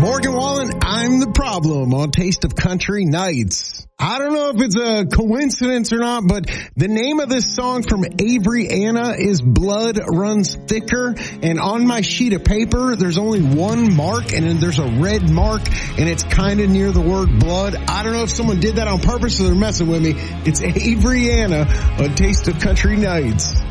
Morgan Wallen, I'm the Problem on Taste of Country Nights. I don't know if it's a coincidence or not, but the name of this song from Avery Anna is Blood Runs Thicker. And on my sheet of paper, there's only one mark, and then there's a red mark, and it's kind of near the word blood. I don't know if someone did that on purpose or they're messing with me. It's Avery Anna on Taste of Country Nights.